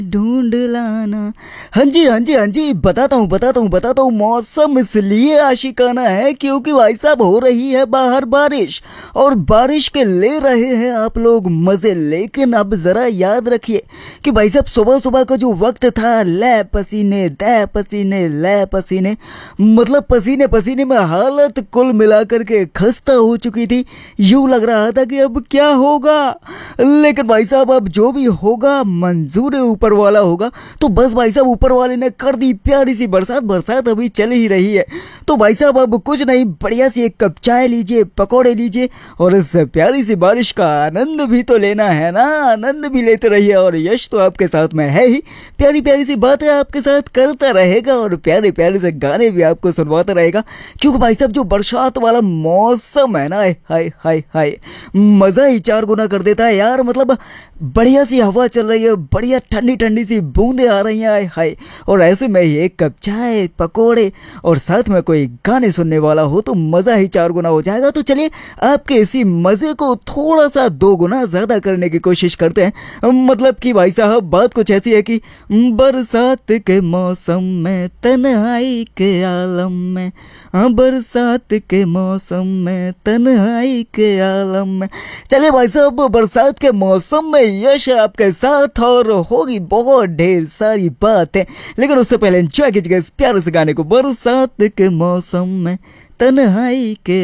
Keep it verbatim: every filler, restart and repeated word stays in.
ढूंढ लाना। हाँ जी हाँ जी हाँ जी, बताता हूँ बताता हूँ बताता हूँ। मौसम इसलिए आशिकाना है क्योंकि भाई साहब हो रही है बाहर बारिश, और बारिश के ले रहे हैं आप लोग मजे। लेकिन अब जरा याद रखिए कि भाई साहब सुबह सुबह का जो वक्त था, ले पसीने दे पसीने ले पसीने, मतलब पसीने पसीने में हालत कुल मिलाकर के खस्ता हो चुकी थी। यूं लग रहा था कि अब क्या होगा। लेकिन भाई साहब अब जो भी होगा मंजूर ऊपर वाला होगा। तो बस भाई साहब ऊपर वाले ने कर दी प्यारी सी बरसात। बरसात अभी चल ही रही है, तो भाई साहब अब कुछ नहीं, बढ़िया सी एक कप चाय लीजिए, पकौड़े लीजिए, और इस प्यारी सी बारिश का आनंद भी तो लेना है ना। आनंद भी लेते रहिए, और यश तो आपके साथ में है ही, प्यारी प्यारी सी बातें आपके साथ करता रहेगा, और प्यारे प्यारे से गाने भी आपको सुनवाता रहेगा। क्योंकि भाई साहब जो बरसात वाला मौसम है ना, हाय हाय हाय, मजा ही चार गुना कर देता है यार। मतलब बढ़िया सी हवा चल रही है, बढ़िया ठंडी ठंडी सी बूंदे आ रही हैं, हाय हाय, और ऐसे में ही एक कप चाय, पकोड़े और साथ में कोई गाने सुनने वाला हो तो मजा ही चार गुना हो जाएगा। तो चलिए आपके इसी मजे को थोड़ा सा दो गुना ज्यादा करने की कोशिश करते हैं। मतलब कि भाई साहब बात कुछ ऐसी है कि बरसात के मौसम में तन्हाई के आलम में, हाँ बरसात के मौसम में तन्हाई के आलम में। चलिए भाई साहब बरसात के मौसम में यश आपके साथ, और होगी बहुत ढेर सारी बातें, लेकिन उससे पहले एंजॉय कीजिएगा इस प्यारे से गाने को, बरसात के मौसम में तन्हाई के